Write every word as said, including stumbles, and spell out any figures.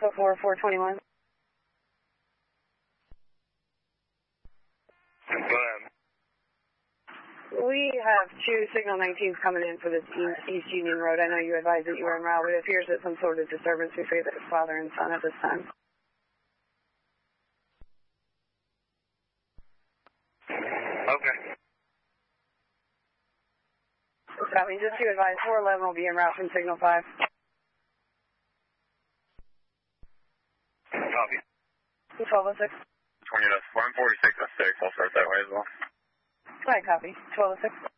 Alpha four, four twenty-one. Go ahead. We have two Signal nineteens coming in for this East Union Road. I know you advised that you were en route, but it appears that some sort of disturbance. We figure that it's father and son at this time. Okay. That means just to advise, four eleven will be en route from Signal five. Copy. twelve oh six. twenty, that's one forty-six, that's six. I'll start that way as well. Right, copy. twelve oh six.